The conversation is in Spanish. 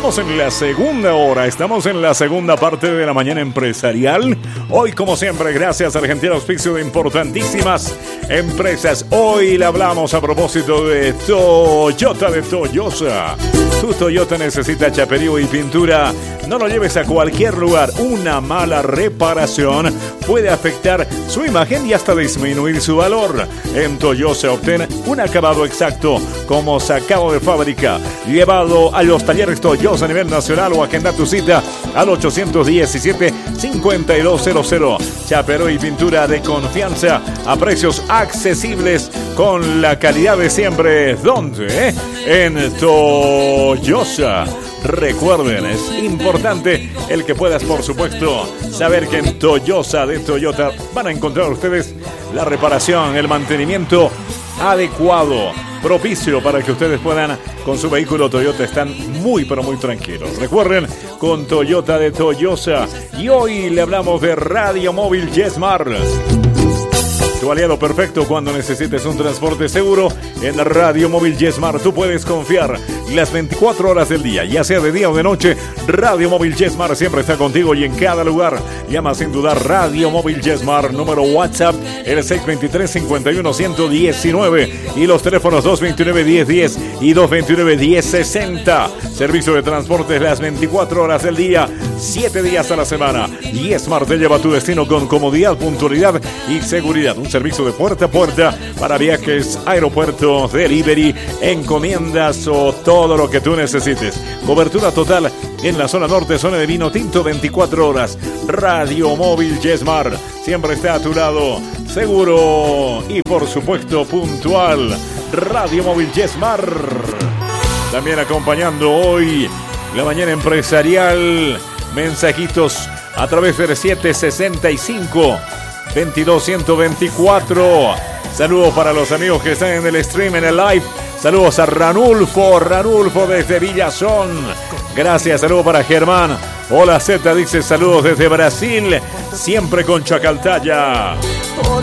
Estamos en la segunda hora, estamos en la segunda parte de la mañana empresarial. Hoy, como siempre, gracias a Argentina Auspicio de importantísimas empresas. Hoy le hablamos a propósito de Toyota de Toyosa. Tu Toyota necesita chaperío y pintura. No lo lleves a cualquier lugar. Una mala reparación puede afectar su imagen y hasta disminuir su valor. En Toyosa obtén un acabado exacto como sacado de fábrica. Llevado a los talleres Toyosa a nivel nacional o agenda tu cita al 817-5200. Chaperón y pintura de confianza a precios accesibles con la calidad de siempre. ¿Dónde? En Toyosa. Recuerden, es importante el que puedas, por supuesto, saber que en Toyosa de Toyota van a encontrar ustedes la reparación, el mantenimiento adecuado, propicio para que ustedes puedan, con su vehículo Toyota, están muy pero muy tranquilos. Recuerden, con Toyota de Toyosa. Y hoy le hablamos de Radio Móvil Yesmar. Tu aliado perfecto cuando necesites un transporte seguro. En Radio Móvil Yesmar tú puedes confiar las 24 horas del día, ya sea de día o de noche. Radio Móvil Yesmar siempre está contigo y en cada lugar. Llama sin dudar Radio Móvil Yesmar, número WhatsApp el 623-51-119 y los teléfonos 229-1010 y 229-1060. Servicio de transportes las 24 horas del día, 7 días a la semana. Yesmar te lleva a tu destino con comodidad, puntualidad y seguridad. Un servicio de puerta a puerta para viajes, aeropuertos, delivery, encomiendas o todo lo que tú necesites. Cobertura total en la zona norte, zona de vino tinto, 24 horas. Radio Móvil Yesmar siempre está a tu lado, seguro y por supuesto puntual. Radio Móvil Yesmar también acompañando hoy la mañana empresarial. Mensajitos a través del 765-22124. Saludos para los amigos que están en el stream, en el live. Saludos a Ranulfo desde Villazón. Gracias, saludos para Germán. Hola Z, dice saludos desde Brasil, siempre con Chacaltaya.